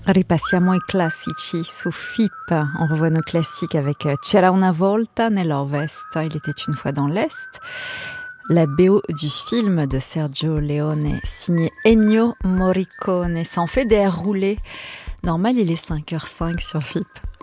Ripassiamo i classici su FIP. On revoit nos classiques avec C'era una volta nell'Ovest, il était une fois dans l'Est. La BO du film de Sergio Leone, signé Ennio Morricone. Ça en fait des airs roulés. Normal, il est 5h05 sur FIP.